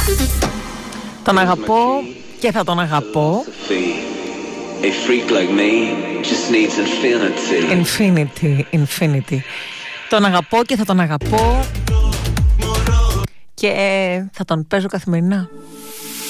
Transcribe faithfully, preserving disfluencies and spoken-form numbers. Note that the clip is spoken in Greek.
Τον αγαπώ και θα τον αγαπώ. A freak like me just needs infinity. Infinity, infinity. Τον αγαπώ και θα τον αγαπώ και θα τον παίζω καθημερινά.